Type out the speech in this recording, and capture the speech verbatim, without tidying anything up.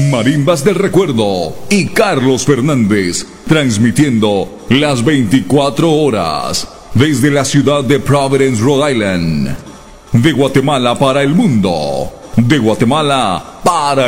Marimbas del Recuerdo y Carlos Fernández, transmitiendo las veinticuatro horas desde la ciudad de Providence, Rhode Island. De Guatemala para el mundo, de Guatemala para